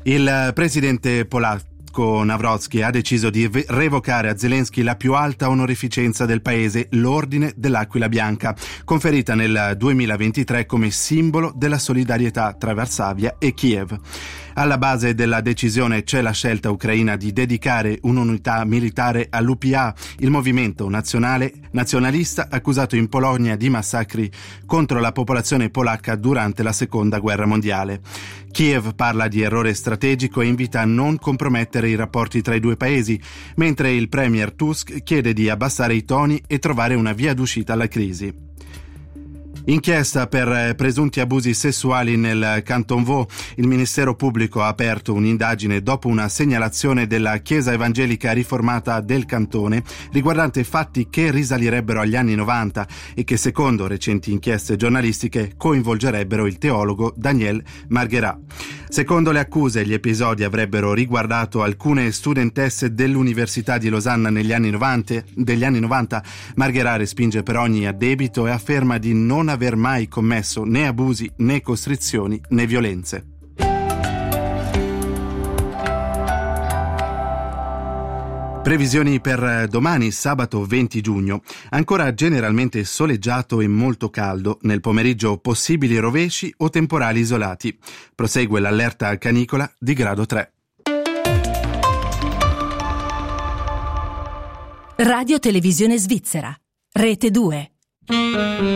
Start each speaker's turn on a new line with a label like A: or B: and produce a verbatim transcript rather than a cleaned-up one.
A: Il presidente polacco Nawrocki ha deciso di revocare a Zelensky la più alta onorificenza del paese, l'Ordine dell'Aquila Bianca, conferita nel duemilaventitré come simbolo della solidarietà tra Varsavia e Kiev. Alla base della decisione c'è la scelta ucraina di dedicare un'unità militare all'U P A, il movimento nazionale nazionalista accusato in Polonia di massacri contro la popolazione polacca durante la Seconda Guerra Mondiale. Kiev parla di errore strategico e invita a non compromettere i rapporti tra i due paesi, mentre il premier Tusk chiede di abbassare i toni e trovare una via d'uscita alla crisi. Inchiesta per presunti abusi sessuali nel Canton Vaud. Il Ministero Pubblico ha aperto un'indagine dopo una segnalazione della Chiesa Evangelica Riformata del Cantone riguardante fatti che risalirebbero agli anni novanta e che, secondo recenti inchieste giornalistiche, coinvolgerebbero il teologo Daniel Marguerat. Secondo le accuse, gli episodi avrebbero riguardato alcune studentesse dell'Università di Losanna negli anni novanta. Degli anni novanta. Marguerat respinge per ogni addebito e afferma di non aver mai commesso né abusi, né costrizioni, né violenze. Previsioni per domani, sabato venti giugno. Ancora generalmente soleggiato e molto caldo. Nel pomeriggio possibili rovesci o temporali isolati. Prosegue l'allerta canicola di grado tre.
B: Radio Televisione Svizzera. Rete due.